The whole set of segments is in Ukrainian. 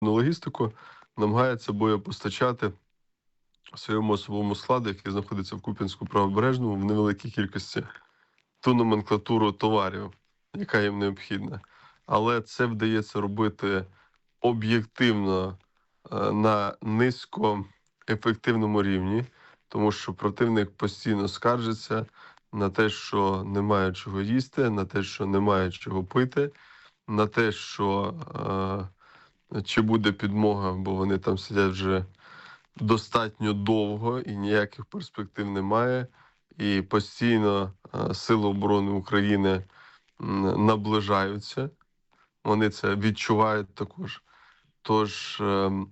логістику, намагається боєпостачати своєму особовому складу, який знаходиться в Куп'янську правобережному, в невеликій кількості ту номенклатуру товарів, яка їм необхідна. Але це вдається робити об'єктивно на низькоефективному рівні, тому що противник постійно скаржиться на те, що немає чого їсти, на те, що немає чого пити, на те, що чи буде підмога, бо вони там сидять вже достатньо довго і ніяких перспектив немає. І постійно Сили оборони України наближаються. Вони це відчувають також. Тож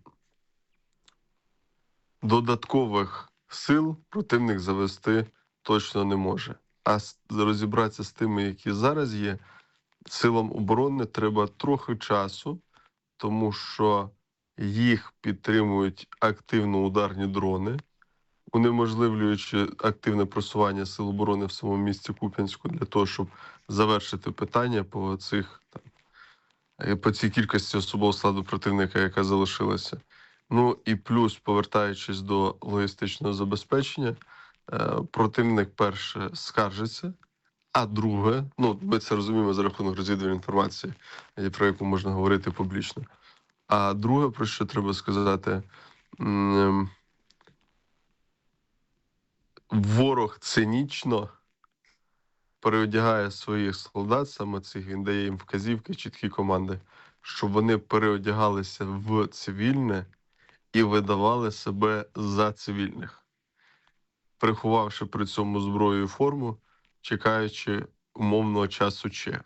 додаткових сил противник завести точно не може. А розібратися з тими, які зараз є, силам оборони треба трохи часу, тому що їх підтримують активно ударні дрони, унеможливлюючи активне просування Сил оборони в самому місті Куп'янську для того, щоб завершити питання по цій кількості особового складу противника, яка залишилася. Ну і плюс, повертаючись до логістичного забезпечення, противник перше скаржиться, а друге, ми це розуміємо за рахунок розвідувальної інформації, про яку можна говорити публічно. А друге, про що треба сказати, ворог цинічно переодягає своїх солдат, саме цих, він дає їм вказівки, чіткі команди, щоб вони переодягалися в цивільне і видавали себе за цивільних, приховавши при цьому зброю і форму, чекаючи умовного часу Че.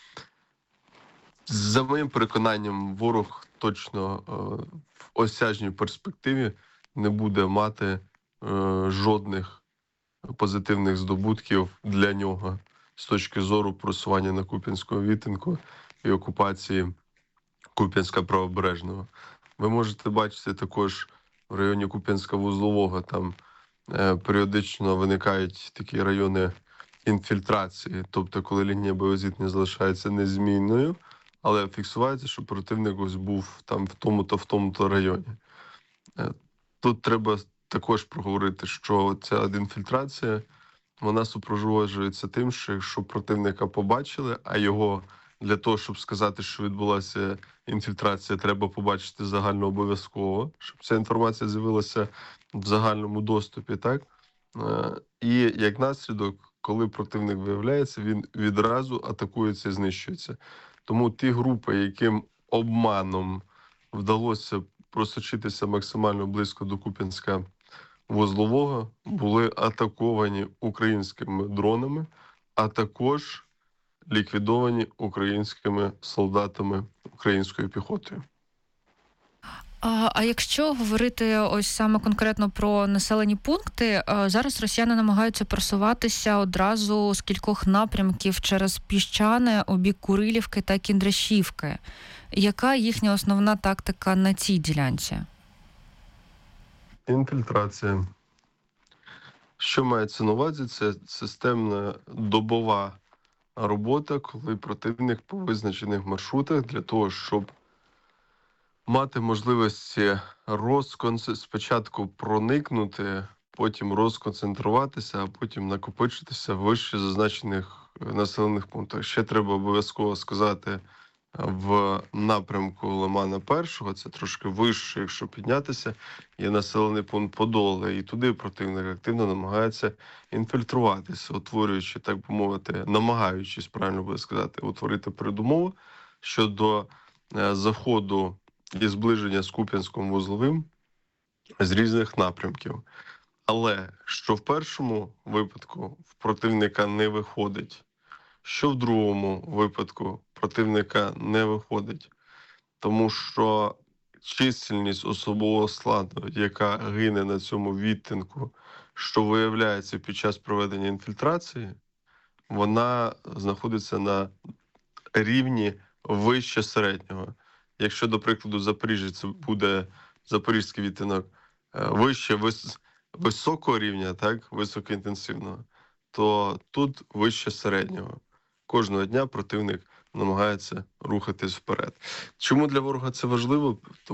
За моїм переконанням, ворог точно в осяжній перспективі не буде мати жодних позитивних здобутків для нього з точки зору просування на Куп'янському відтинку і окупації Куп'янська правобережного. Ви можете бачити також в районі Куп'янська-Вузлового, там періодично виникають такі райони інфільтрації, тобто коли лінія боєзіткнення залишається незмінною, але фіксується, що противник ось був там в тому-то районі. Тут треба також проговорити, що ця інфільтрація, вона супроводжується тим, що якщо противника побачили, а його для того, щоб сказати, що відбулася інфільтрація, треба побачити загально обов'язково, щоб ця інформація з'явилася в загальному доступі, так? І як наслідок, коли противник виявляється, він відразу атакується і знищується. Тому ті групи, яким обманом вдалося просочитися максимально близько до Куп'янська Вузлового, були атаковані українськими дронами, а також ліквідовані українськими солдатами, українською піхотою. А якщо говорити ось саме конкретно про населені пункти, зараз росіяни намагаються просуватися одразу з кількох напрямків через Піщане, у бік Курилівки та Кіндрашівки. Яка їхня основна тактика на цій ділянці? Інфільтрація. Що мається на увазі? Це системна добова робота, коли противник по визначених маршрутах для того, щоб мати можливості спочатку проникнути, потім розконцентруватися, а потім накопичитися в вище зазначених населених пунктах. Ще треба обов'язково сказати, в напрямку Лимана-1, це трошки вище, якщо піднятися, є населений пункт Подоле, і туди противник активно намагається інфільтруватися, утворюючи, так би мовити, намагаючись, правильно буде сказати, утворити передумову щодо заходу і зближення з Куп'янськом Вузловим з різних напрямків. Але що в першому випадку в противника не виходить, що в другому випадку противника не виходить, тому що чисельність особового складу, яка гине на цьому відтинку, що виявляється під час проведення інфільтрації, вона знаходиться на рівні вище середнього. Якщо, до прикладу, Запоріжжя, це буде запорізький відтинок вище високого рівня, так, високоінтенсивного, то тут вище середнього. Кожного дня противник намагається рухатись вперед. Чому для ворога це важливо?